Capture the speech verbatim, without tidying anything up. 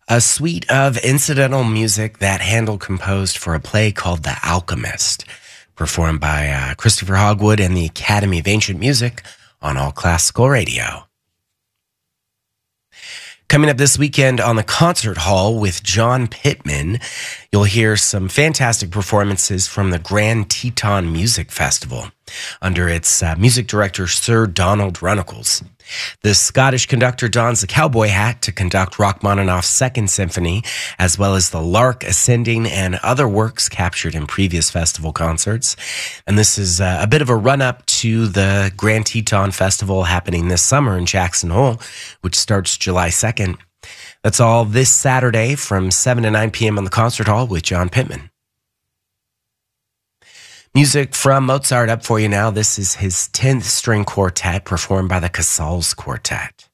a suite of incidental music that Handel composed for a play called The Alchemist, performed by uh, Christopher Hogwood and the Academy of Ancient Music on All Classical Radio. Coming up this weekend on the Concert Hall with John Pittman, you'll hear some fantastic performances from the Grand Teton Music Festival under its uh, music director, Sir Donald Runnicles. The Scottish conductor dons a cowboy hat to conduct Rachmaninoff's Second Symphony, as well as the Lark Ascending and other works captured in previous festival concerts. And this is uh, a bit of a run-up to the Grand Teton Festival happening this summer in Jackson Hole, which starts July second. That's all this Saturday from seven to nine p.m. on the Concert Hall with John Pittman. Music from Mozart up for you now. This is his tenth string quartet performed by the Casals Quartet.